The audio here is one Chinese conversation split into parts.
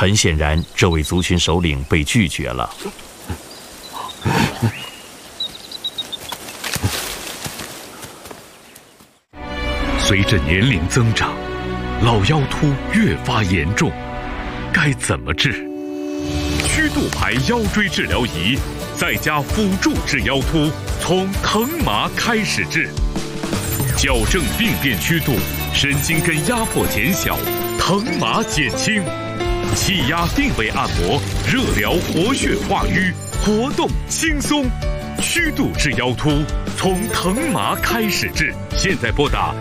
很显然，这位族群首领被拒绝了。随着年龄增长，老腰突越发严重，该怎么治？曲度牌腰椎治疗仪再加辅助治腰突，从疼麻开始治，矫正病变曲度，神经根压迫减小，疼麻减轻，气压定位按摩，热疗活血化瘀，活动轻松。曲度治腰突，从疼麻开始治。现在拨打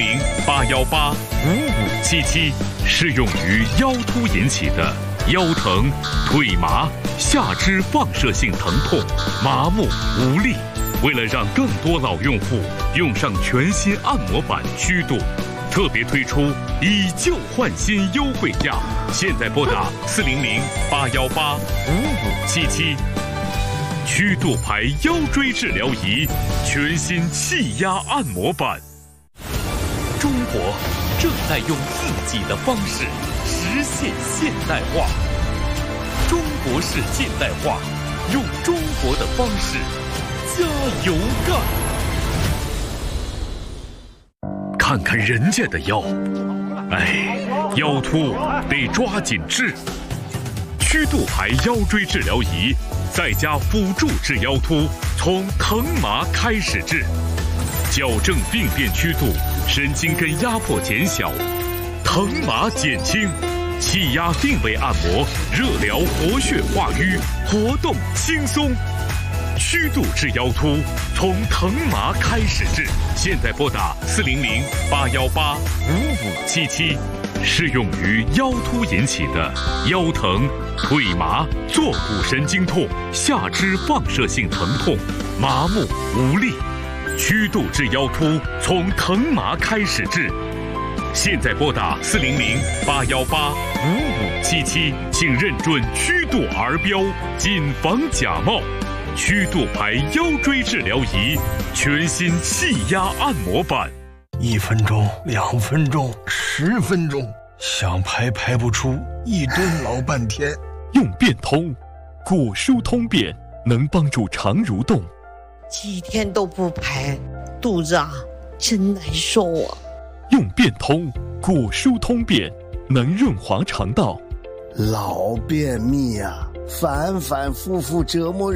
400-818-5577，适用于腰突引起的腰疼、腿麻、下肢放射性疼痛、麻木无力。为了让更多老用户用上全新按摩版曲度，特别推出以旧换新优惠价。现在拨打400-818-5577。曲度牌腰椎治疗仪，全新气压按摩版。中国正在用自己的方式实现现代化，中国式现代化，用中国的方式，加油干！看看人家的腰，腰突得抓紧治。曲度牌腰椎治疗仪再加辅助治腰突，从疼麻开始治，矫正病变曲度，神经根压迫减小，疼麻减轻，气压定位按摩，热疗活血化瘀，活动轻松。曲度治腰突，从疼麻开始治。现在拨打400-818-5577，适用于腰突引起的腰疼、腿麻、坐骨神经痛、下肢放射性疼痛、麻木无力。曲度治腰突，从疼麻开始治。现在拨打400-818-5577，请认准曲度儿标，谨防假冒。曲度牌腰椎治疗仪，全新气压按摩版。 1分钟、2分钟、10分钟，想排不出，一蹲老半天。 用变通，骨疏通便，能帮助肠蠕动。 几天都不排，肚子真难受啊。 用变通，骨疏通便，能润滑肠道。 老便秘反反复复折磨人。